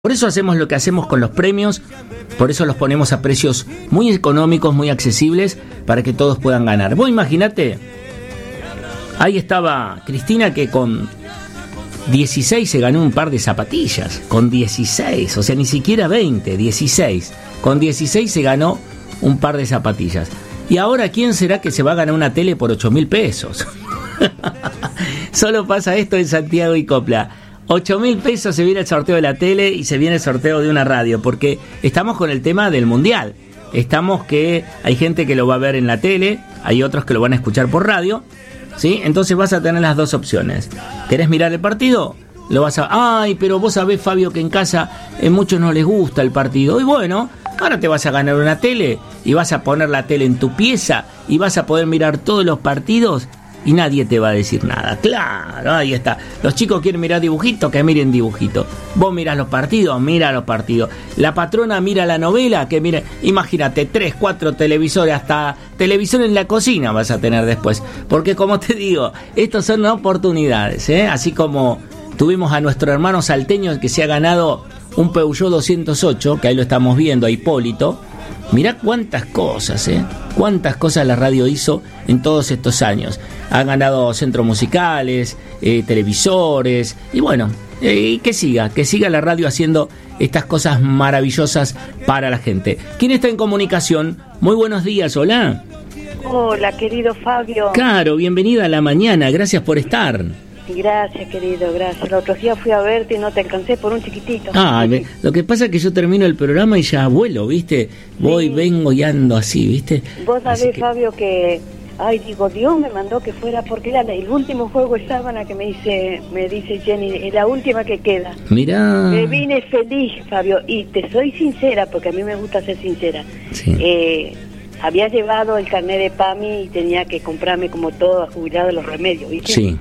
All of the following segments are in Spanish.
Por eso hacemos lo que hacemos con los premios, por eso los ponemos a precios muy económicos, muy accesibles, para que todos puedan ganar. Vos imaginate, ahí estaba Cristina que con 16 se ganó un par de zapatillas, con 16, o sea, ni siquiera 20, 16. Con 16 se ganó un par de zapatillas. Y ahora, ¿quién será que se va a ganar una tele por 8.000 pesos? Solo pasa esto en Santiago y Copla. 8.000 pesos se viene el sorteo de la tele y se viene el sorteo de una radio, porque estamos con el tema del mundial. Estamos que hay gente que lo va a ver en la tele, hay otros que lo van a escuchar por radio, ¿sí? Entonces vas a tener las dos opciones. ¿Querés mirar el partido? Lo vas a... Ay, pero vos sabés, Fabio, que en casa muchos no les gusta el partido. Y bueno, ahora te vas a ganar una tele y vas a poner la tele en tu pieza y vas a poder mirar todos los partidos y nadie te va a decir nada. Claro, ahí está. Los chicos quieren mirar dibujitos, que miren dibujitos. Vos mirás los partidos, mira los partidos. La patrona mira la novela, que mire. Imagínate, 3, 4 televisores, hasta televisor en la cocina vas a tener después. Porque como te digo, estas son oportunidades, ¿eh? Así como tuvimos a nuestro hermano salteño que se ha ganado un Peugeot 208, que ahí lo estamos viendo, a Hipólito. Mirá cuántas cosas, cuántas cosas la radio hizo en todos estos años. Ha ganado centros musicales, televisores, y bueno, que siga la radio haciendo estas cosas maravillosas para la gente. ¿Quién está en comunicación? Muy buenos días, hola. Hola, querido Fabio. Claro, bienvenida a la mañana, gracias por estar. Gracias, querido, gracias. El otro día fui a verte y no te alcancé por un chiquitito. Lo que pasa es que yo termino el programa y ya vuelo, ¿viste? Voy, vengo y ando así, ¿viste? Vos sabés, Fabio, que... Ay, digo, Dios me mandó que fuera porque era el último juego de sábana que me dice Jenny, es la última que queda. Mirá. Me vine feliz, Fabio, y te soy sincera, porque a mí me gusta ser sincera. Sí. Había llevado el carnet de PAMI y tenía que comprarme como todo jubilado los remedios, ¿viste? Sí.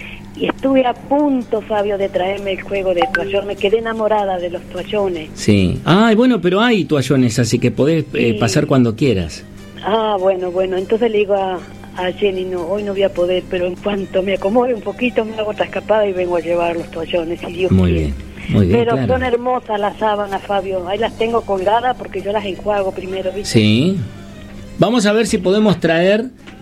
Y estuve a punto, Fabio, de traerme el juego de toallón. Me quedé enamorada de los toallones. Sí. Bueno, pero hay toallones, así que podés pasar cuando quieras. Bueno. Entonces le digo a Jenny, no, hoy no voy a poder, pero en cuanto me acomode un poquito, me hago otra escapada y vengo a llevar los toallones, si Dios quiere. Muy bien, pero claro. Son hermosas las sábanas, Fabio. Ahí las tengo colgadas porque yo las enjuago primero, ¿viste? Sí. Vamos a ver si podemos traer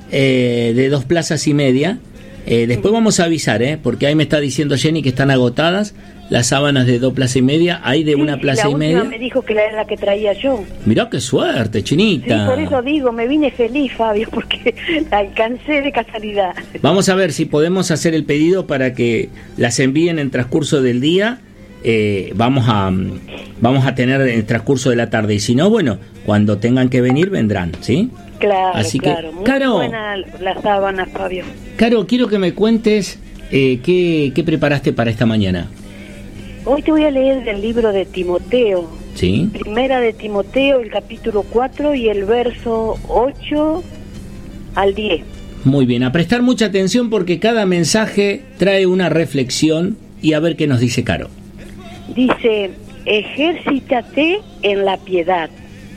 de 2 plazas y media. Después vamos a avisar, porque ahí me está diciendo Jenny que están agotadas las sábanas de 2 plazas y media. Hay de 1 plaza y media. Me dijo que era la que traía yo. Mirá qué suerte, Chinita. Sí, por eso digo, me vine feliz, Fabio, porque la alcancé de casualidad. Vamos a ver si podemos hacer el pedido para que las envíen en transcurso del día. Vamos a tener en el transcurso de la tarde. Y si no, bueno, cuando tengan que venir, vendrán, ¿sí? Claro, así claro. Que, muy Caro, buena la sábana, Fabio. Caro, quiero que me cuentes qué preparaste para esta mañana. Hoy te voy a leer del libro de Timoteo. ¿Sí? Primera de Timoteo, el capítulo 4 y el verso 8 al 10. Muy bien, a prestar mucha atención porque cada mensaje trae una reflexión y a ver qué nos dice Caro. Dice, ejércitate en la piedad,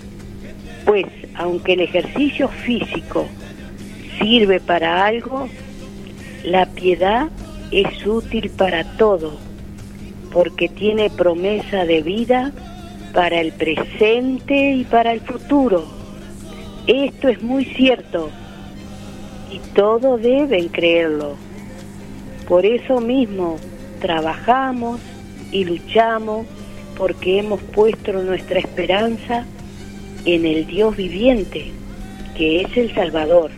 pues aunque el ejercicio físico sirve para algo, la piedad es útil para todo, porque tiene promesa de vida para el presente y para el futuro. Esto es muy cierto y todos deben creerlo. Por eso mismo trabajamos y luchamos porque hemos puesto nuestra esperanza en el Dios viviente, que es el Salvador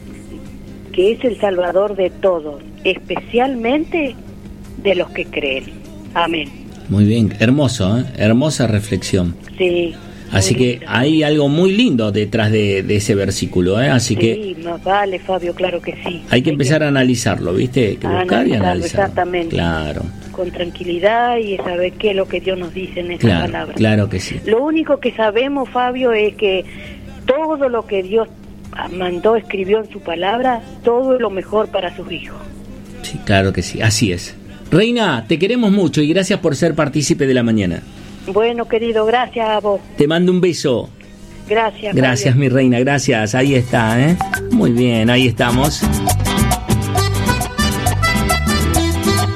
de todos, especialmente de los que creen. Amén. Muy bien, hermoso, hermosa reflexión. Sí. Así que hay algo muy lindo detrás de ese versículo, así que... Sí, más vale, Fabio, claro que sí. Hay que empezar a analizarlo, ¿viste? Hay que buscar y analizarlo. Exactamente. Claro. Con tranquilidad y saber qué es lo que Dios nos dice en esta palabra. Claro que sí. Lo único que sabemos, Fabio, es que todo lo que Dios mandó, escribió en su palabra, todo es lo mejor para sus hijos. Sí, claro que sí, así es. Reina, te queremos mucho y gracias por ser partícipe de la mañana. Bueno, querido, gracias a vos. Te mando un beso. Gracias. Gracias, Fabio. Mi reina, gracias. Ahí está, Muy bien, ahí estamos.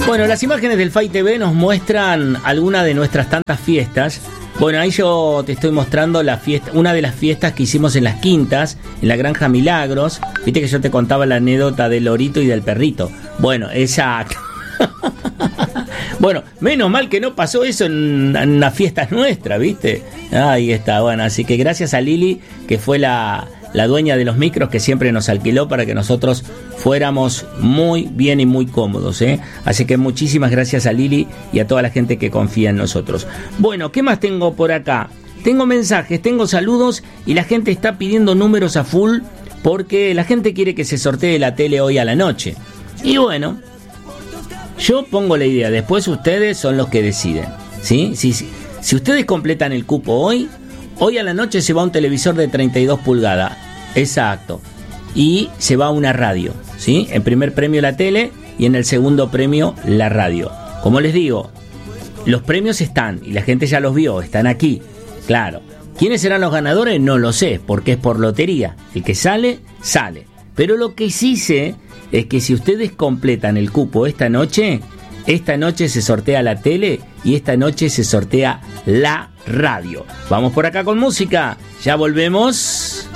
Bueno, las imágenes del FAI TV nos muestran algunas de nuestras tantas fiestas. Bueno, ahí yo te estoy mostrando la fiesta, una de las fiestas que hicimos en Las Quintas, en la Granja Milagros. Viste que yo te contaba la anécdota del lorito y del perrito. Bueno, exacto. Bueno, menos mal que no pasó eso en una fiesta nuestra, ¿viste? Ahí está, bueno, así que gracias a Lili, que fue la dueña de los micros, que siempre nos alquiló para que nosotros fuéramos muy bien y muy cómodos, ¿eh? Así que muchísimas gracias a Lili y a toda la gente que confía en nosotros. Bueno, ¿qué más tengo por acá? Tengo mensajes, tengo saludos y la gente está pidiendo números a full porque la gente quiere que se sortee la tele hoy a la noche. Y bueno, yo pongo la idea, después ustedes son los que deciden, ¿sí? Si ustedes completan el cupo hoy a la noche se va un televisor de 32 pulgadas, exacto, y se va una radio, ¿sí? En primer premio la tele y en el segundo premio la radio. Como les digo, los premios están y la gente ya los vio, están aquí, claro. ¿Quiénes serán los ganadores? No lo sé, porque es por lotería. El que sale, sale. Pero lo que sí sé es que si ustedes completan el cupo esta noche se sortea la tele y esta noche se sortea la radio. Vamos por acá con música, ya volvemos.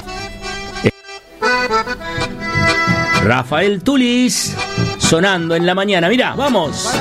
Rafael Tulis sonando en la mañana, mirá, vamos.